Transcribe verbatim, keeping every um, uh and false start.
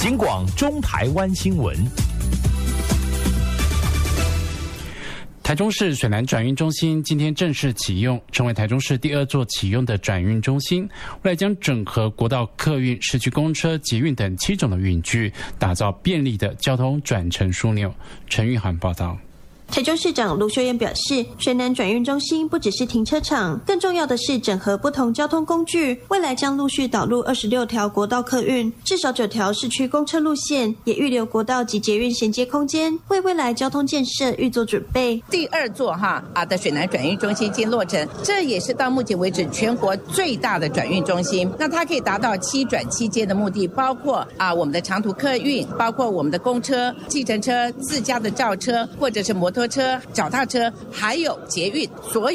警广中台湾新闻。 台中市水南转运中心今天正式启用，成为台中市第二座启用的转运中心。未来将整合国道客运、市区公车、捷运等七种的运具，打造便利的交通转乘枢纽。陈玉涵报道。 台中市长卢秀燕表示，水南转运中心不只是停车场，更重要的是整合不同交通工具，未来将陆续导入二十六条国道客运，至少九条市区公车路线，也预留国道及捷运衔接空间，为未来交通建设预做准备。 第二座哈啊的水南转运中心经落成，这也是到目前为止全国最大的转运中心。那它可以达到七转七接的目的，包括啊我们的长途客运，包括我们的公车、计程车、自家的轿车，或者是摩托车、脚踏车，还有捷运，所有